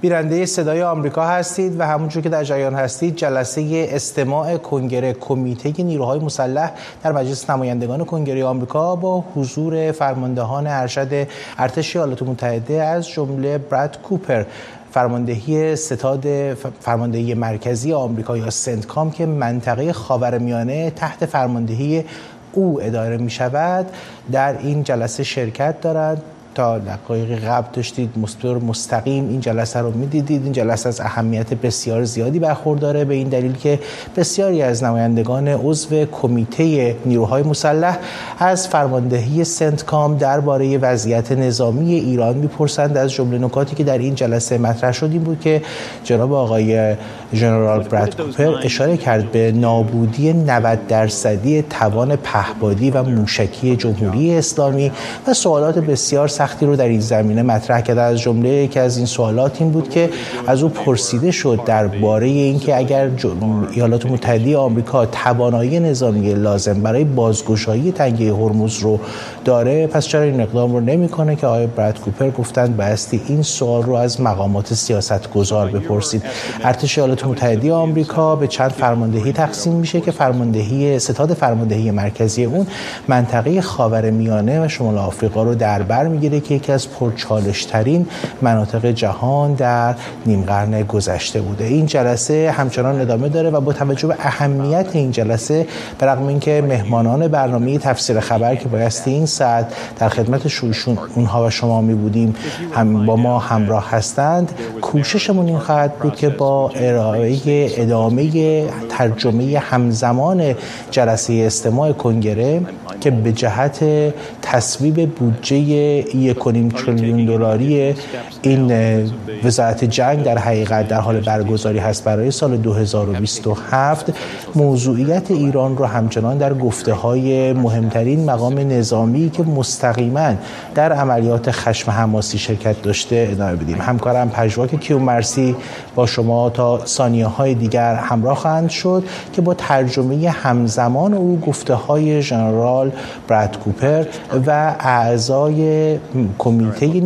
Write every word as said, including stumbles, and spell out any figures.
بیننده صدای آمریکا هستید و همونجور که در جریان هستید جلسه استماع کنگره کمیته نیروهای مسلح در مجلس نمایندگان کنگره آمریکا با حضور فرماندهان ارشد ارتش ایالات متحده از جمله براد کوپر، فرماندهی ستاد فرماندهی مرکزی آمریکا یا سنتکام که منطقه خاورمیانه تحت فرماندهی او اداره می شود، در این جلسه شرکت دارند. تا دقایق قبل داشتید مستقیم این جلسه رو می‌دیدید. این جلسه از اهمیت بسیار زیادی برخورداره، به این دلیل که بسیاری از نمایندگان عضو کمیته نیروهای مسلح از فرماندهی سنتکام درباره وضعیت نظامی ایران می‌پرسند. از جمله نکاتی که در این جلسه مطرح شد این بود که جناب آقای ژنرال براد کوپر اشاره کرد به نابودی نود درصدی توان پهپادی و موشکی جمهوری اسلامی و سوالات بسیار سختی رو در این زمینه مطرح کرد. از جمله یکی از این سوالات این بود که از او پرسیده شد درباره اینکه اگر ایالات متحده آمریکا توانایی نظامی لازم برای بازگشایی تنگه هرمز رو داره، پس چرا این اقدام رو نمیکنه؟ که آقای براد کوپر گفتند بایستی این سوال رو از مقامات سیاستگزار بپرسید. ارتش ایالات متحده آمریکا به چند فرماندهی تقسیم میشه که فرماندهی ستاد فرماندهی مرکزی اون منطقه خاورمیانه و شمال آفریقا رو در بر میگیره که یکی از پرچالش‌ترین مناطق جهان در نیم قرن گذشته بوده. این جلسه همچنان ادامه داره و با توجه به اهمیت این جلسه، به رغم اینکه مهمانان برنامه تفسیر خبر که بایستی این ساعت در خدمت شویشون اونها و شما می بودیم هم با ما همراه هستند، کوششمون این خواهد بود که با ارائه ادامه ترجمه همزمان جلسه استماع کنگره که به جهت تصویب بودجه یک و نیم تریلیون دلاری این وزارت جنگ در حقیقت در حال برگزاری هست برای سال دو هزار و بیست و هفت، موضوعیت ایران رو همچنان در گفته‌های مهمترین مقام نظامی که مستقیما در عملیات خشم حماسی شرکت داشته ادامه بدیم. همکارم پژواک کیومرثی با شما تا ثانیه‌های دیگر همراه خواهند شد که با ترجمه همزمان او گفته‌های ژنرال براد کوپر و اعضای کمیته